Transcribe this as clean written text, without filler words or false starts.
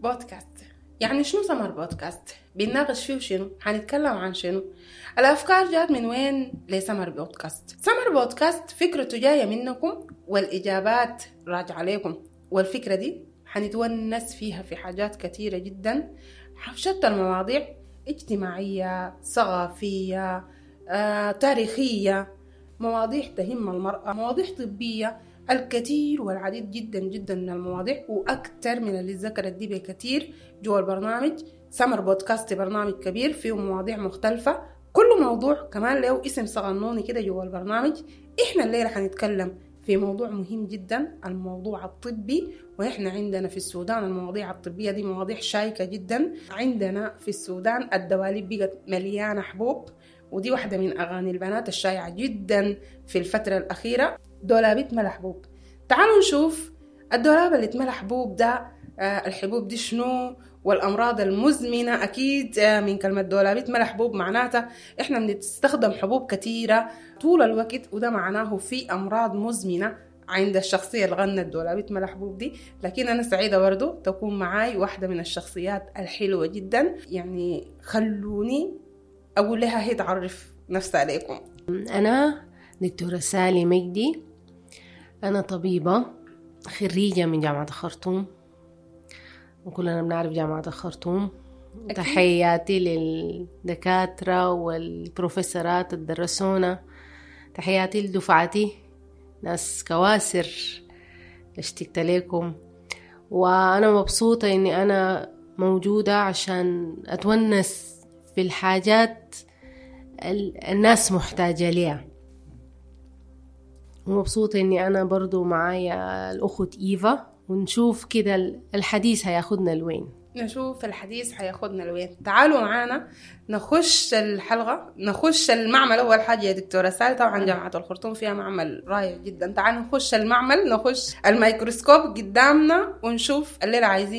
بودكاست. يعني شنو سمر بودكاست؟ بنناقش فيه شنو؟ هنتكلم عن شنو؟ الأفكار جات من وين لسمر بودكاست؟ سمر بودكاست فكرته جاية منكم والإجابات راجعة عليكم، والفكرة دي هنتونس فيها في حاجات كثيرة جدا، شتى المواضيع: اجتماعية، ثقافية، تاريخية، مواضيع تهم المرأة، مواضيع طبية، الكثير والعديد جدا جدا من المواضيع، وأكثر من اللي ذكرت دي بكثير جوا البرنامج. سمر بودكاست برنامج كبير فيه مواضيع مختلفة، كل موضوع كمان له اسم صغنوني كده جوا البرنامج. إحنا الليلة هنتكلم في موضوع مهم جدا، الموضوع الطبي. وإحنا عندنا في السودان المواضيع الطبية دي مواضيع شائكة جدا. عندنا في السودان الدواليب بقت مليانة حبوب، ودي واحدة من أغاني البنات الشائعة جدا في الفترة الأخيرة، دولابة ملح حبوب. تعالوا نشوف الدولاب اللي اتملى حبوب ده، الحبوب دي شنو، والأمراض المزمنة. أكيد من كلمة دولابة ملح حبوب معناتها إحنا بنستخدم حبوب كتيرة طول الوقت، وده معناه في أمراض مزمنة عند الشخصية اللي غنت دولابة ملح حبوب دي. لكن أنا سعيدة برضو تكون معاي واحدة من الشخصيات الحلوة جدا. يعني خلوني أقول لها هي تعرف نفسها عليكم. أنا دكتورة سالي مجدي، أنا طبيبة خريجة من جامعة الخرطوم، وكلنا بنعرف جامعة الخرطوم. تحياتي للدكاترة والبروفيسورات الدرسونا، تحياتي لدفعتي ناس كواسر، اشتقت لكم. وأنا مبسوطة إني أنا موجودة عشان أتونس في الحاجات الناس محتاجة ليها، ومبسوطة إني أنا برضو معايا الأخت إيفا، ونشوف كده الحديث هياخدنا لوين. نشوف الحديث هياخدنا لوين. تعالوا معانا نخش الحلقة، نخش المعمل. أول حاجة يا دكتورة سالي، طبعا جامعة الخرطوم فيها معمل رائع جدا. تعالوا نخش المعمل، نخش الميكروسكوب قدامنا ونشوف الليلة عايزين